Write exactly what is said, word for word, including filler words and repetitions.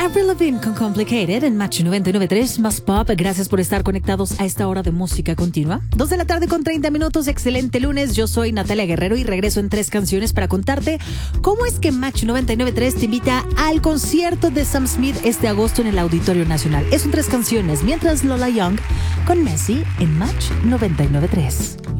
Avril Lavigne con Complicated en Match noventa y nueve punto tres más pop. Gracias por estar conectados a esta hora de música continua. Dos de la tarde con treinta minutos. Excelente lunes. Yo soy Natalia Guerrero y regreso en tres canciones para contarte cómo es que Match noventa y nueve punto tres te invita al concierto de Sam Smith este agosto en el Auditorio Nacional. Es un tres canciones, mientras Lola Young con Messi en Match noventa y nueve punto tres.